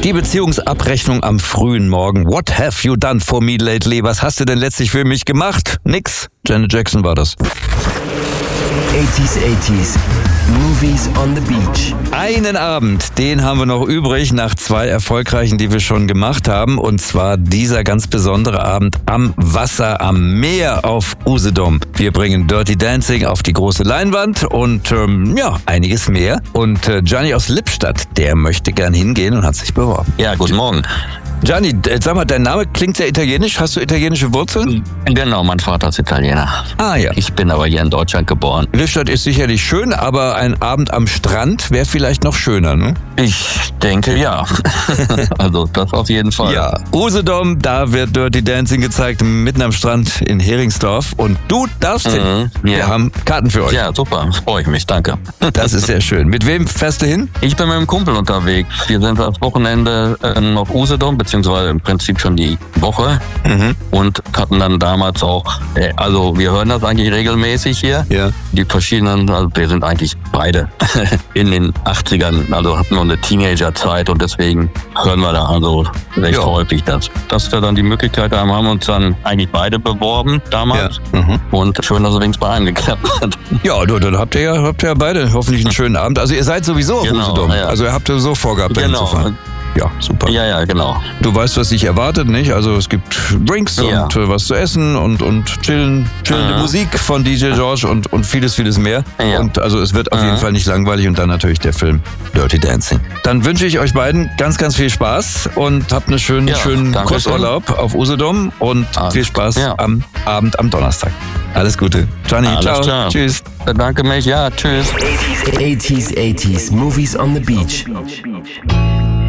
Die Beziehungsabrechnung am frühen Morgen. What have you done for me lately? Was hast du denn letztlich für mich gemacht? Nix. Janet Jackson war das. 80s, Movies on the Beach. Einen Abend, den haben wir noch übrig nach 2 erfolgreichen, die wir schon gemacht haben. Und zwar dieser ganz besondere Abend am Wasser, am Meer auf Usedom. Wir bringen Dirty Dancing auf die große Leinwand und einiges mehr. Und Gianni aus Lippstadt, der möchte gern hingehen und hat sich beworben. Ja, guten Morgen. Gianni, sag mal, dein Name klingt sehr italienisch. Hast du italienische Wurzeln? Genau, mein Vater ist Italiener. Ah ja. Ich bin aber hier in Deutschland geboren. Lippstadt ist sicherlich schön, aber ein Abend am Strand wäre vielleicht noch schöner, ne? Ich denke, ja. Also das auf jeden Fall. Ja, Usedom, da wird Dirty Dancing gezeigt, mitten am Strand in Heringsdorf. Und du darfst hin. Ja. Wir haben Karten für euch. Ja, super. Freue ich mich, danke. Das ist sehr schön. Mit wem fährst du hin? Ich bin mit einem Kumpel unterwegs. Wir sind das Wochenende auf Usedom, beziehungsweise im Prinzip schon die Woche. Und hatten dann damals auch, also wir hören das eigentlich regelmäßig hier. Ja. Die verschiedenen, also wir sind eigentlich beide in den 80ern, also hatten wir eine Teenagerzeit und deswegen hören wir da also recht häufig das. Dass wir dann die Möglichkeit haben, haben uns dann eigentlich beide beworben damals. Ja. Und schön, dass es wenigstens bei einem geklappt hat. Ja, dann habt ihr ja beide hoffentlich einen schönen Abend. Also ihr seid sowieso auf Usedom. Ja. Also ihr habt sowieso vorgehabt, dahin zu fahren. Ja, super. Ja, genau. Du weißt, was dich erwartet, nicht? Also es gibt Drinks und was zu essen und chillende Musik von DJ George und vieles mehr. Ja. Und also es wird auf jeden Fall nicht langweilig und dann natürlich der Film Dirty Dancing. Dann wünsche ich euch beiden ganz, ganz viel Spaß und habt einen schönen Kurzurlaub auf Usedom und viel Spaß am Abend am Donnerstag. Alles Gute. Gianni, ciao. Klar. Tschüss. Bedanke mich, ja, tschüss. 80s, Movies on the Beach.